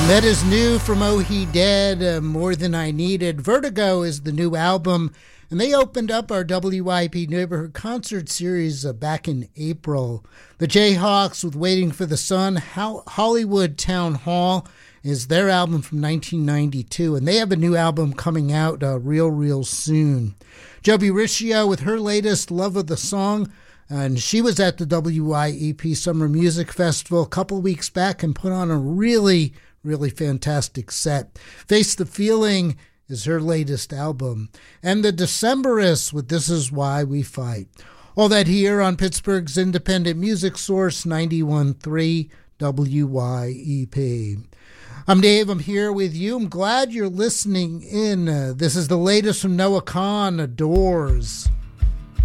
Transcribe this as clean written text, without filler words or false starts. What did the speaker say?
That is new from Oh He Dead, More Than I Needed. Vertigo is the new album, and they opened up our WIP Neighborhood Concert Series back in April. The Jayhawks with Waiting for the Sun, Hollywood Town Hall is their album from 1992, and they have a new album coming out real soon. Joby Riccio with her latest, Love of the Song, and she was at the WIEP Summer Music Festival a couple weeks back and put on a really fantastic set. Face the Feeling is her latest album. And the Decemberists with This Is Why We Fight. All that here on Pittsburgh's independent music source, 91.3 WIEP. I'm Dave. I'm here with you. I'm glad you're listening in. This is the latest from Noah Kahan, Doors.